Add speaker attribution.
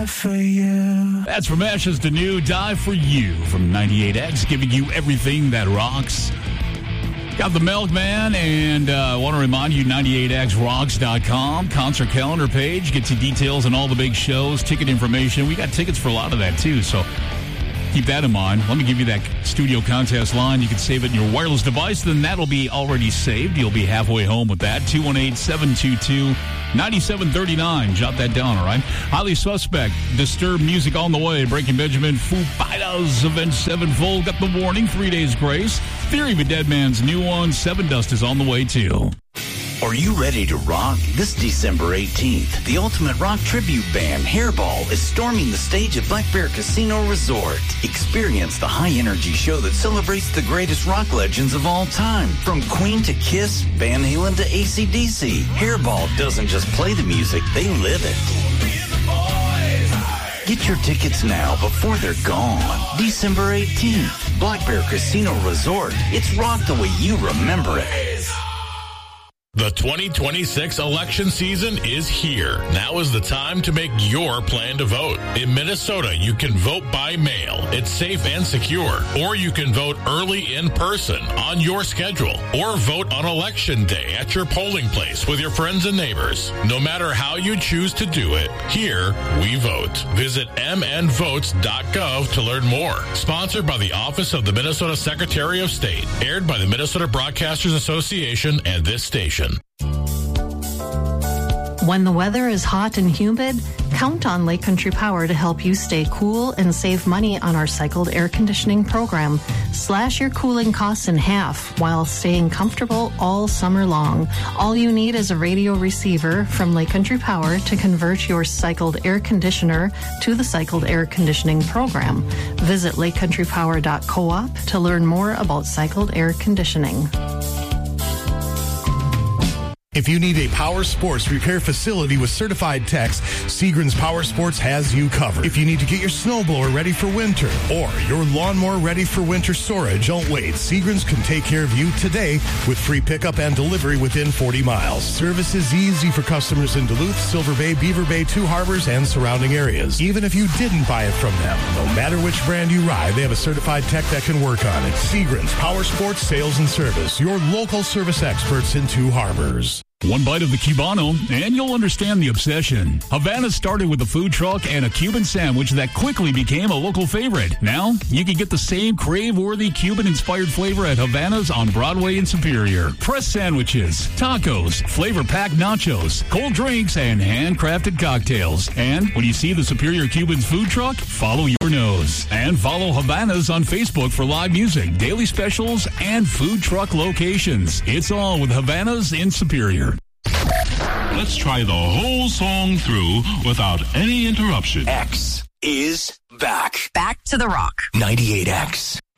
Speaker 1: die for you.
Speaker 2: That's from Ashes to New, Die For You from 98X, giving you everything that rocks. Got the Milkman, and I want to remind you, 98xrocks.com, concert calendar page, gets you details on all the big shows, ticket information. We got tickets for a lot of that, too, so keep that in mind. Let me give you that studio contest line. You can save it in your wireless device, then that'll be already saved. You'll be halfway home with that. 218-722-9739. Jot that down, all right? Highly Suspect, Disturbed music on the way. Breaking Benjamin, Foo Fighters, Avenged Sevenfold, got the Warning, 3 Days Grace. Theory of a Dead Man's new one, Seven Dust is on the way, too.
Speaker 3: Are you ready to rock? This December 18th, the ultimate rock tribute band, Hairball, is storming the stage at Black Bear Casino Resort. Experience the high-energy show that celebrates the greatest rock legends of all time. From Queen to Kiss, Van Halen to AC/DC, Hairball doesn't just play the music, they live it. Get your tickets now before they're gone. December 18th, Black Bear Casino Resort. It's rock the way you remember it.
Speaker 4: The 2026 election season is here. Now is the time to make your plan to vote. In Minnesota, you can vote by mail. It's safe and secure. Or you can vote early in person on your schedule. Or vote on Election Day at your polling place with your friends and neighbors. No matter how you choose to do it, here we vote. Visit mnvotes.gov to learn more. Sponsored by the Office of the Minnesota Secretary of State. Aired by the Minnesota Broadcasters Association and this station.
Speaker 5: When the weather is hot and humid, count on Lake Country Power to help you stay cool and save money on our cycled air conditioning program. Slash your cooling costs in half while staying comfortable all summer long. All you need is a radio receiver from Lake Country Power to convert your cycled air conditioner to the cycled air conditioning program. Visit lakecountrypower.coop to learn more about cycled air conditioning.
Speaker 6: If you need a power sports repair facility with certified techs, Seagram's Power Sports has you covered. If you need to get your snowblower ready for winter or your lawnmower ready for winter storage, don't wait. Seagram's can take care of you today with free pickup and delivery within 40 miles. Service is easy for customers in Duluth, Silver Bay, Beaver Bay, Two Harbors, and surrounding areas. Even if you didn't buy it from them, no matter which brand you ride, they have a certified tech that can work on it. Seagram's Power Sports Sales and Service, your local service experts in Two Harbors.
Speaker 2: One bite of the Cubano, and you'll understand the obsession. Havana started with a food truck and a Cuban sandwich that quickly became a local favorite. Now, you can get the same crave-worthy Cuban-inspired flavor at Havana's on Broadway in Superior. Press sandwiches, tacos, flavor-packed nachos, cold drinks, and handcrafted cocktails. And when you see the Superior Cuban's food truck, follow your nose. And follow Havana's on Facebook for live music, daily specials, and food truck locations. It's all with Havana's in Superior.
Speaker 7: Let's try the whole song through without any interruption.
Speaker 3: X is back.
Speaker 8: Back to the rock.
Speaker 3: 98X.